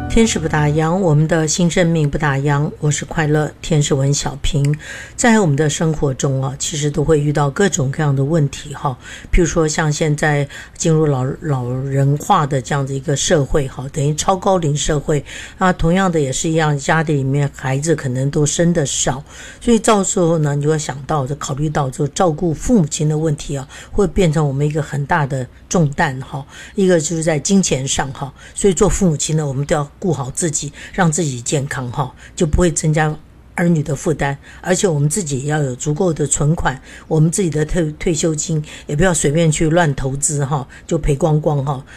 天使不打烊，我们的新生命不打烊。我是快乐天使文小平。在我们的生活中啊，其实都会遇到各种各样的问题哈。譬如说，像现在进入老人化的这样的一个社会哈，等于超高龄社会啊。同样的也是一样，家里面孩子可能都生得少，所以到时候呢，你就会想到考虑到就照顾父母亲的问题啊，会变成我们一个很大的重担哈。一个就是在金钱上哈，所以做父母亲呢，我们都要顾好自己，让自己健康哈，就不会增加儿女的负担，而且我们自己也要有足够的存款，我们自己的退休金也不要随便去乱投资哈，就赔光光哈。